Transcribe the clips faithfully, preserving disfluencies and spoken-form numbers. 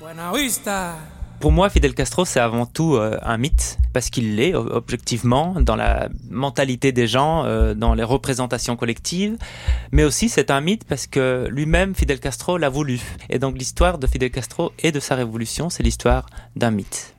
Pour moi, Fidel Castro, c'est avant tout euh, un mythe, parce qu'il l'est, objectivement, dans la mentalité des gens, euh, dans les représentations collectives. Mais aussi, c'est un mythe parce que lui-même, Fidel Castro, l'a voulu. Et donc, l'histoire de Fidel Castro et de sa révolution, c'est l'histoire d'un mythe.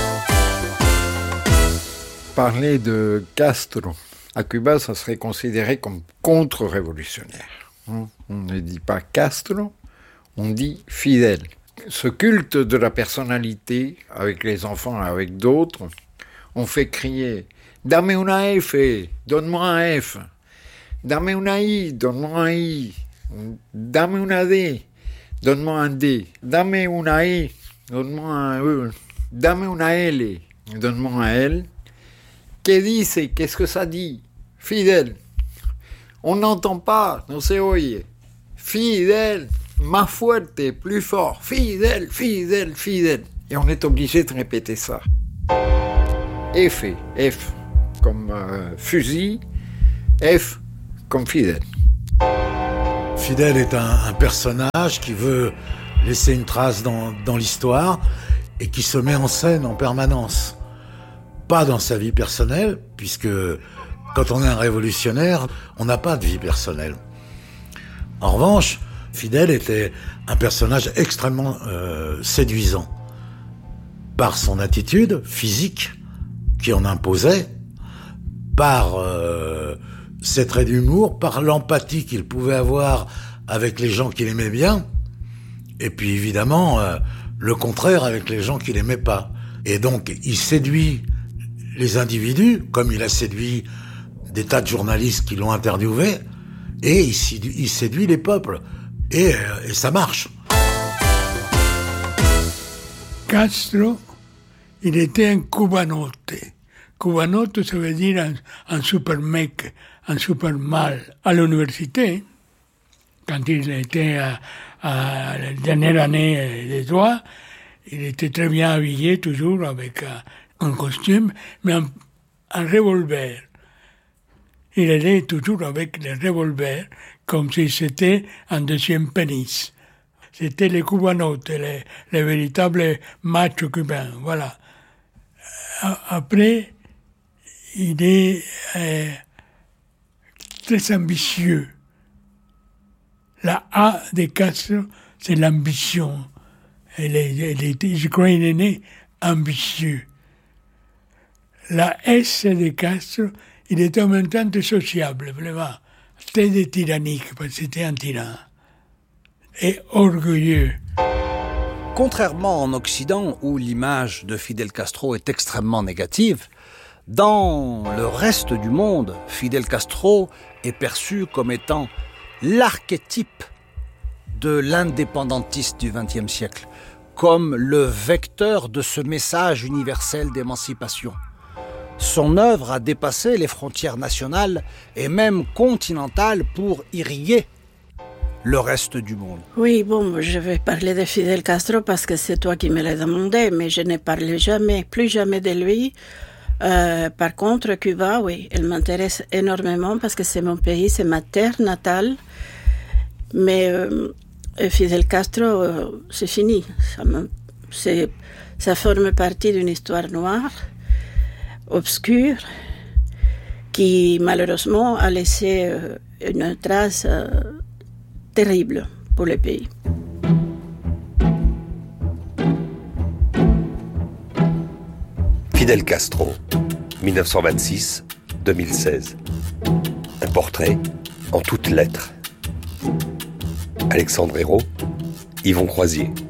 Parler de Castro à Cuba, ça serait considéré comme contre-révolutionnaire. On ne dit pas Castro, on dit Fidel. Ce culte de la personnalité, avec les enfants et avec d'autres, on fait crier « Dame una F, donne-moi un F. Dame una I, donne-moi un I. Dame una D, donne-moi un D. Dame una E, donne-moi un E. Dame una L, donne-moi un L. Que dice? Qu'est-ce que ça dit? Fidel. On n'entend pas, no se oye. Fidel. Más fuerte, plus fort, Fidel, Fidel, Fidel. Et on est obligé de répéter ça. F, F comme euh, fusil, F comme Fidel. Fidel est un, un personnage qui veut laisser une trace dans, dans l'histoire et qui se met en scène en permanence. Pas dans sa vie personnelle, puisque quand on est un révolutionnaire, on n'a pas de vie personnelle. En revanche, Fidel était un personnage extrêmement euh, séduisant par son attitude physique qui en imposait, par euh, ses traits d'humour, par l'empathie qu'il pouvait avoir avec les gens qu'il aimait bien, et puis évidemment euh, le contraire avec les gens qu'il aimait pas. Et donc il séduit les individus, comme il a séduit des tas de journalistes qui l'ont interviewé, et il séduit, il séduit les peuples. Et, et ça marche. Castro, il était un cubanote. Cubanote, ça veut dire un, un super mec, un super mâle. À l'université, quand il était à, à la dernière année des droits, il était très bien habillé, toujours avec un, un costume, mais un, un revolver. Il allait toujours avec le revolver, comme si c'était un deuxième pénis. C'était les cubanotes, les, les véritables machos cubains, voilà. Après, il est euh, très ambitieux. La A de Castro, c'est l'ambition. Elle est, elle est, je crois qu'il est né ambitieux. La S de Castro, il était en même temps très sociable, vraiment. Très tyrannique, parce que c'était un tyran. Et orgueilleux. Contrairement en Occident, où l'image de Fidel Castro est extrêmement négative, dans le reste du monde, Fidel Castro est perçu comme étant l'archétype de l'indépendantiste du vingtième siècle, comme le vecteur de ce message universel d'émancipation. Son œuvre a dépassé les frontières nationales et même continentales pour irriguer le reste du monde. Oui, bon, je vais parler de Fidel Castro parce que c'est toi qui me l'as demandé, mais je ne parle jamais, plus jamais de lui. Euh, par contre, Cuba, oui, elle m'intéresse énormément parce que c'est mon pays, c'est ma terre natale. Mais euh, Fidel Castro, euh, c'est fini. Ça, me, c'est, ça forme partie d'une histoire noire, obscure, qui malheureusement a laissé euh, une trace euh, terrible pour le pays. Fidel Castro, dix-neuf cent vingt-six à deux mille seize. Un portrait en toutes lettres. Alexandre Hérault, Yvon Croisier.